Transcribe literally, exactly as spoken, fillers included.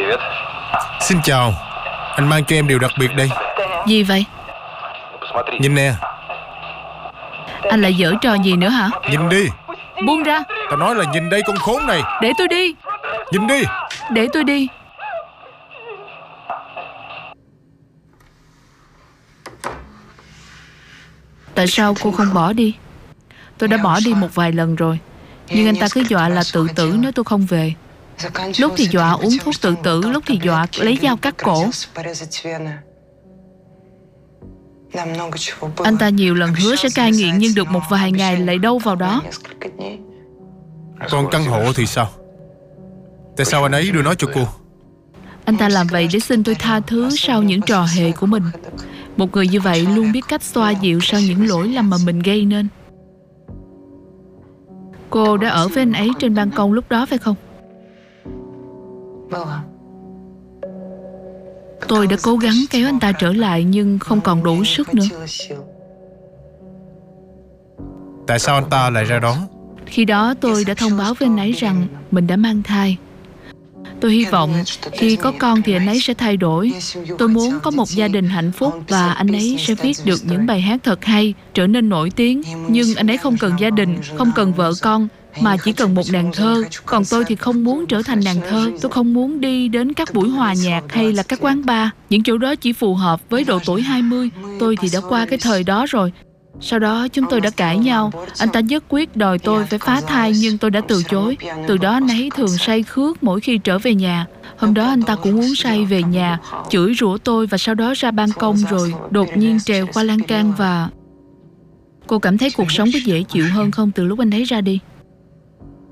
Xin chào. Anh mang cho em điều đặc biệt đây. Gì vậy? Nhìn nè. Anh lại giở trò gì nữa hả? Nhìn đi. Buông ra. Tao nói là nhìn đây con khốn này. Để tôi đi. Nhìn đi. Để tôi đi. Tại sao cô không bỏ đi? Tôi đã bỏ đi một vài lần rồi, nhưng anh ta cứ dọa là tự tử nếu tôi không về. Lúc thì dọa uống thuốc tự tử, lúc thì dọa lấy dao cắt cổ. Anh ta nhiều lần hứa sẽ cai nghiện, nhưng được một vài ngày lại đâu vào đó. Còn căn hộ thì sao? Tại sao anh ấy đưa nó cho cô? Anh ta làm vậy để xin tôi tha thứ sau những trò hề của mình. Một người như vậy luôn biết cách xoa dịu sau những lỗi lầm mà mình gây nên. Cô đã ở với anh ấy trên ban công lúc đó phải không? Tôi đã cố gắng kéo anh ta trở lại, nhưng không còn đủ sức nữa. Tại sao anh ta lại ra đó? Khi đó tôi đã thông báo với anh ấy rằng mình đã mang thai. Tôi hy vọng khi có con thì anh ấy sẽ thay đổi. Tôi muốn có một gia đình hạnh phúc và anh ấy sẽ viết được những bài hát thật hay, trở nên nổi tiếng. Nhưng anh ấy không cần gia đình, không cần vợ con, mà chỉ cần một nàng thơ. Còn tôi thì không muốn trở thành nàng thơ. Tôi không muốn đi đến các buổi hòa nhạc hay là các quán bar. Những chỗ đó chỉ phù hợp với độ tuổi hai mươi. Tôi thì đã qua cái thời đó rồi. Sau đó chúng tôi đã cãi nhau. Anh ta nhất quyết đòi tôi phải phá thai, nhưng tôi đã từ chối. Từ đó anh ấy thường say khước mỗi khi trở về nhà. Hôm đó anh ta cũng uống say về nhà, chửi rủa tôi và sau đó ra ban công rồi đột nhiên trèo qua lan can và... Cô cảm thấy cuộc sống có dễ chịu hơn không từ lúc anh ấy ra đi?